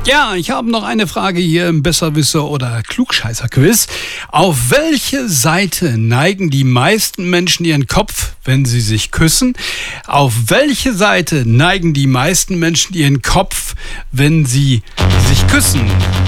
Ja, ich habe noch eine Frage hier im Besserwisser- oder Klugscheißer-Quiz. Auf welche Seite neigen die meisten Menschen ihren Kopf, wenn sie sich küssen? Auf welche Seite neigen die meisten Menschen ihren Kopf, wenn sie sich küssen?